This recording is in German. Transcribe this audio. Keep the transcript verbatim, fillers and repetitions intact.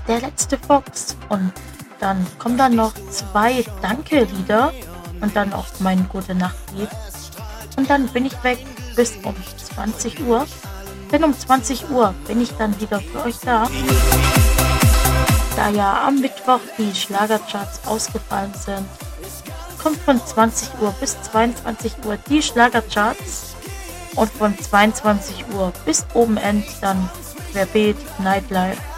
Der letzte Fox. Und dann kommen dann noch zwei Danke-Lieder und dann auch mein Gute-Nacht-Lied. Und dann bin ich weg bis um zwanzig Uhr. Denn um zwanzig Uhr bin ich dann wieder für euch da. Da ja am Mittwoch die Schlagercharts ausgefallen sind, kommt von zwanzig Uhr bis zweiundzwanzig Uhr die Schlagercharts und von zweiundzwanzig Uhr bis oben End dann Querbeet Nightlife.